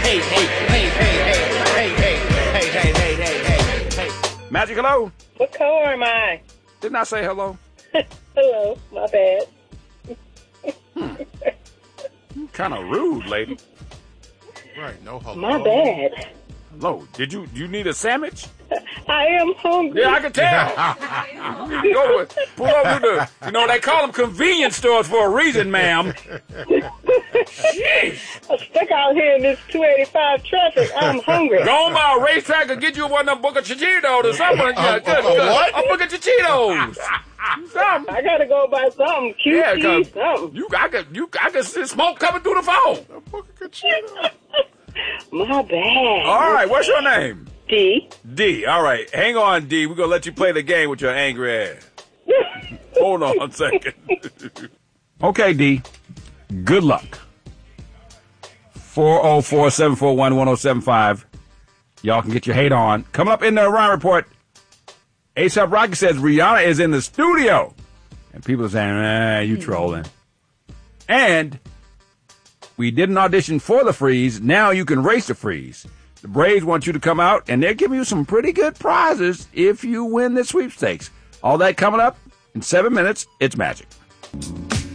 Magic, hello? What color am I? Didn't I say hello? Hello, my bad. Kind of rude, lady. Right, no hello. My bad. Hello. Did you need a sandwich? I am hungry. Yeah, I can tell. Pull over to they call them convenience stores for a reason, ma'am. Jeez. I'm stuck out here in this 285 traffic. I'm hungry. Go on by a racetrack and get you one of them Booker Cheetos or something. What? A Booker Cheetos. Something. I gotta go buy something. QT, something. I can see smoke coming through the phone. My bad. All right, what's your name? D. D. All right, hang on, D. We're going to let you play the game with your angry ass. Hold on a second. Okay, D. Good luck. 404-741-1075. Y'all can get your hate on. Coming up in the Ryan Report, A$AP Rocky says Rihanna is in the studio. And people are saying, you trolling. And we did an audition for the Freeze. Now you can race the Freeze. The Braves want you to come out, and they're giving you some pretty good prizes if you win the sweepstakes. All that coming up in 7 minutes. It's Magic.